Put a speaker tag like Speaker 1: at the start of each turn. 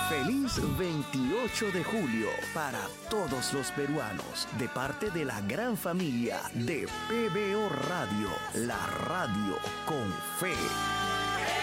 Speaker 1: Feliz 28 de julio para todos los peruanos, de parte de la gran familia de PBO Radio, la radio con fe.